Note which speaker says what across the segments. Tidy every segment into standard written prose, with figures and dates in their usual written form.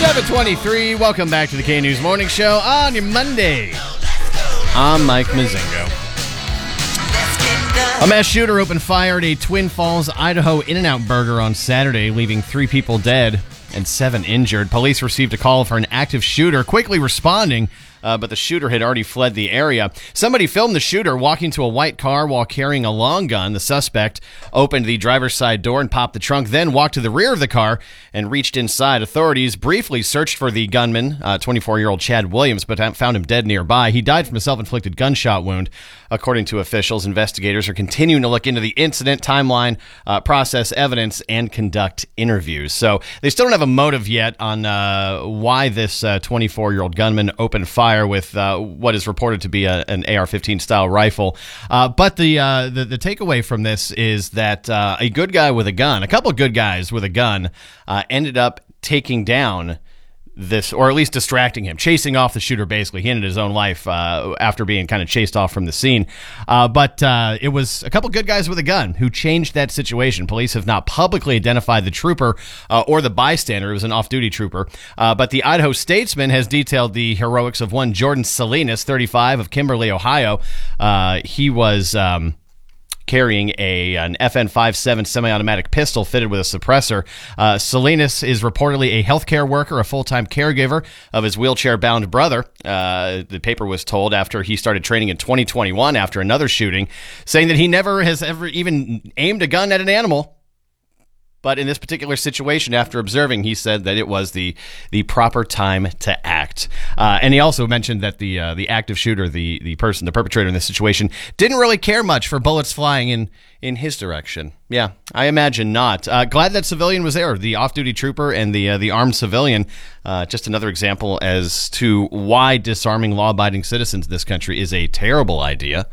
Speaker 1: 7:23. Welcome back to the K-News Morning Show on your Monday. I'm Mike Mazingo. A mass shooter opened fire at a Twin Falls, Idaho In-N-Out Burger on Saturday, leaving 3 people dead and 7 injured. Police received a call for an active shooter, quickly responding, but the shooter had already fled the area. Somebody filmed the shooter walking to a white car while carrying a long gun. The suspect opened the driver's side door and popped the trunk, then walked to the rear of the car and reached inside. Authorities briefly searched for the gunman, 24-year-old Chad Williams, but found him dead nearby. He died from a self-inflicted gunshot wound. According to officials, investigators are continuing to look into the incident timeline, process evidence, and conduct interviews. So they still don't have a motive yet on why this 24-year-old gunman opened fire with what is reported to be an AR-15 style rifle. But the takeaway from this is that a good guy with a gun, a couple of good guys with a gun, ended up taking down this, or at least distracting him, chasing off the shooter. Basically, he ended his own life after being kind of chased off from the scene. But it was a couple good guys with a gun who changed that situation. Police have not publicly identified the trooper or the bystander. It was an off-duty trooper. But the Idaho Statesman has detailed the heroics of one Jordan Salinas, 35, of Kimberly, Ohio. He was carrying an FN-57 semi-automatic pistol fitted with a suppressor. Salinas is reportedly a healthcare worker, a full-time caregiver of his wheelchair-bound brother. The paper was told after he started training in 2021 after another shooting, saying that he never has ever even aimed a gun at an animal. But in this particular situation, after observing, he said that it was the proper time to act. And he also mentioned that the active shooter, the perpetrator in this situation, didn't really care much for bullets flying in his direction. Yeah, I imagine not. Glad that civilian was there, the off-duty trooper and the armed civilian. Just another example as to why disarming law-abiding citizens in this country is a terrible idea.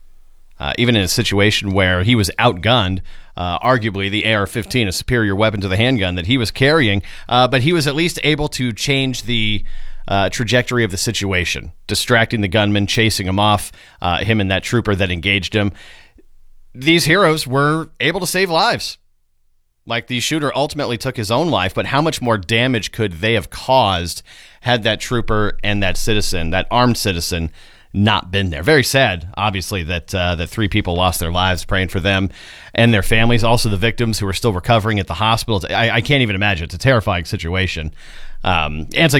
Speaker 1: Even in a situation where he was outgunned, arguably the AR-15, a superior weapon to the handgun that he was carrying, but he was at least able to change the trajectory of the situation, distracting the gunman, chasing him off, him and that trooper that engaged him. These heroes were able to save lives. Like, the shooter ultimately took his own life, but how much more damage could they have caused had that trooper and that citizen, that armed citizen, not been there? Very sad, obviously, that 3 people lost their lives. Praying for them and their families, also the victims who are still recovering at the hospitals. I can't even imagine. It's a terrifying situation. And